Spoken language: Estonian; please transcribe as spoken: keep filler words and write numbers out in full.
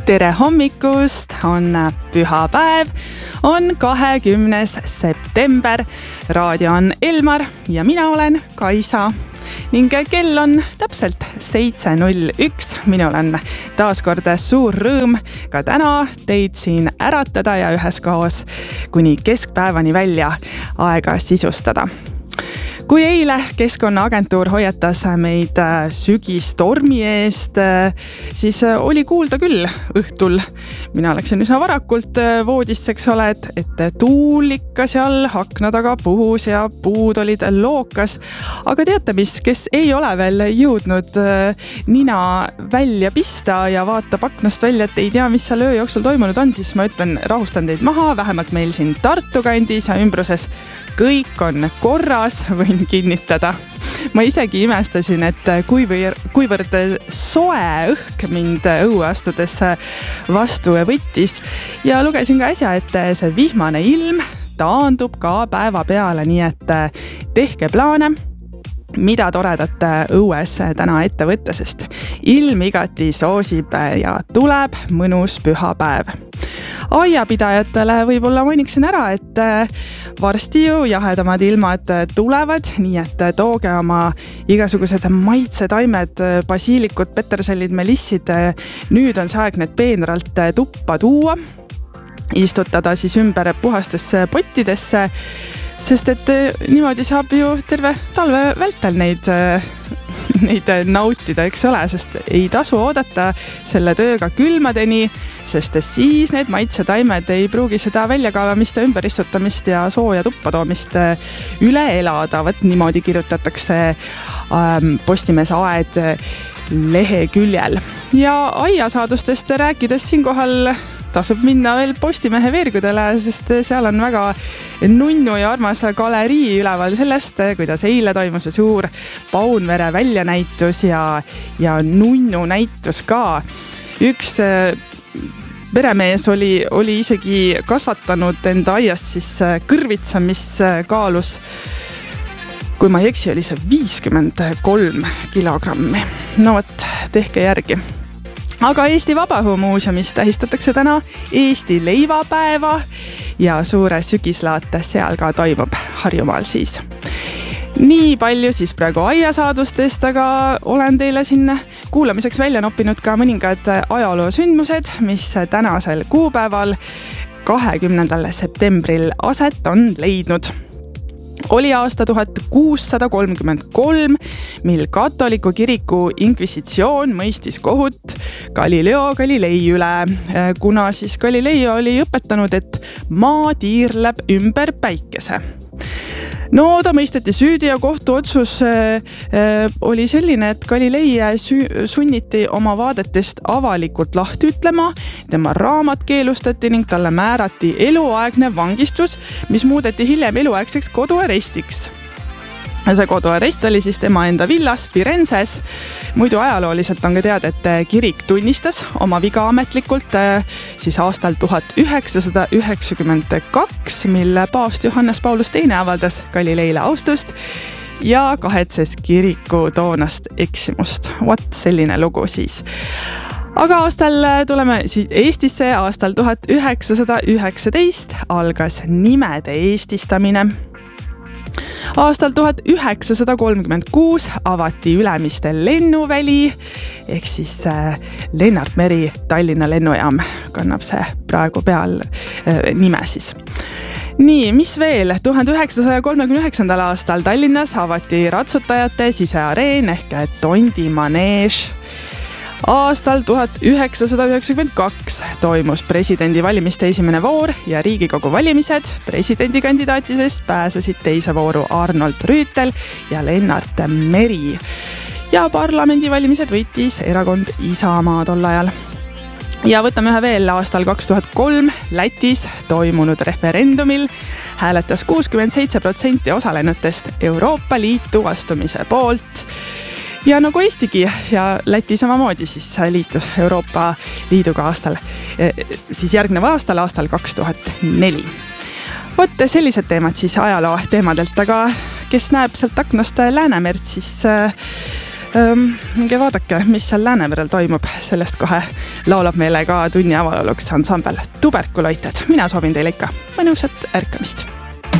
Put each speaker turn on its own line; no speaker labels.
tere hommikust, on pühapäev, on kahekümnes september, raadio on Elmar ja mina olen Kaisa ning kell on täpselt seitse null üks. Minul on taas kord suur rõõm ka täna teid siin äratada ja üheskoos kuni keskpäevani välja aega sisustada. Kui eile Keskkonnaagentuur hoiatas meid sügistormi eest, siis oli kuulda küll õhtul. Mina läksin üsna varakult voodisse, eks ole, et, et tuul ikka seal akna taga puhus ja puud olid lookas. Aga teate mis, kes ei ole veel jõudnud nina välja pista ja vaatab aknast välja, et ei tea, mis seal öö jooksul toimunud on, siis ma ütlen, rahustan teid maha, vähemalt meil siin Tartu kandis ja ümbruses kõik on korras, võin kinnitada. Ma isegi imestasin, et kuivõrd, kuivõrd soe õhk mind õue astudes vastu võttis ja lugesin ka äsja, et see vihmane ilm taandub ka päeva peale, nii et tehke plaane, mida toredat õues täna ette võtta, sest ilm igati soosib ja tuleb mõnus pühapäev. Aiapidajatele võib-olla mainiksin ära, et varsti ju jahedamad ilmad tulevad, nii et tooge oma igasugused maitsetaimed, basiilikud, petersellid, melissid. Nüüd on see aeg need peenralt tuppa tuua, istutada siis ümber puhastesse pottidesse, sest et niimoodi saab ju terve talve vältel neid neid nautida, eks ole, sest ei tasu oodata selle tööga külmadeni, sest siis need maitsetaimed ei pruugi seda väljakaevamist ja ümberistutamist ja sooja tuppa toomist üle elada. Võt niimoodi kirjutatakse ähm, Postimees Aed leheküljel. Ja aiasaadustest rääkides siinkohal tasub minna veel Postimehe veergudele, sest seal on väga nunnu ja armas galerii üleval sellest, kuidas eile toimus suur Paunvere väljanäitus ja, ja nunnu näitus ka. Üks peremees oli, oli isegi kasvatanud enda aias siis kõrvitsa, mis kaalus, kui ma ei eksi, oli see viiskümmend kolm kilogrammi. No võt, tehke järgi. Aga Eesti Vabaõhumuuseumis tähistatakse täna Eesti leivapäeva ja suure sügislaate seal ka toimub Harjumaal siis. Nii palju siis praegu aiasaadustest, aga olen teile siin kuulamiseks välja noppinud ka mõningad ajaloosündmused, mis tänasel kuupäeval kahekümnendal septembril aset on leidnud. Oli aasta tuhat kuussada kolmkümmend kolm, mil katoliku kiriku inkvisitsioon mõistis kohut Galileo Galilei üle, kuna siis Galilei oli õpetanud, et maa tiirleb ümber päikese. No ta mõisteti süüdi ja kohtuotsus äh, oli selline, et Galilei sü- sunniti oma vaadetest avalikult lahti ütlema, tema raamat keelustati ning talle määrati eluaegne vangistus, mis muudeti hiljem eluaegseks koduarestiks. See koduarest oli siis tema enda villas Firenzes. Muidu ajalooliselt on ka teada, et kirik tunnistas oma viga ametlikult siis aastal tuhat üheksasada üheksakümmend kaks, mil paavst Johannes Paulus teine avaldas Galileile austust ja kahetses kiriku toonast eksimust. What selline lugu siis. Aga aastal tuleme Eestisse, aastal tuhat üheksasada üheksateist algas nimede eestistamine. Aastal tuhat üheksasada kolmkümmend kuus avati Ülemiste lennuväli, ehk siis Lennart Meri Tallinna lennujaam kannab see praegu peal nime siis. Nii, mis veel? tuhat üheksasaja kolmekümne üheksandal aastal Tallinnas avati ratsutajate siseareen ehk Tondi maneež. Aastal tuhat üheksasada üheksakümmend kaks toimus presidendivalimiste esimene voor ja Riigikogu valimised. Presidendikandidaatidest pääsesid teise vooru Arnold Rüütel ja Lennart Meri. Ja parlamendivalimised võitis erakond Isamaa tol ajal. Ja võtame ühe veel. Aastal kaks tuhat kolm Lätis toimunud referendumil hääletas kuuskümmend seitse protsenti osalenutest Euroopa Liitu astumise poolt. Ja nagu Eestigi ja Läti samamoodi siis liitus Euroopa Liiduga aastal, siis järgneva aastal, aastal kaks tuhat neli. Vot sellised teemad siis ajaloo teemadelt, aga kes näeb sealt aknast Läänemerd, siis minge vaadake, mis seal Läänemerel toimub, sellest kohe laulab meile ka tunni avalauluks ansambel Tuberkuloited. Mina soovin teile ikka mõnusat ärkamist.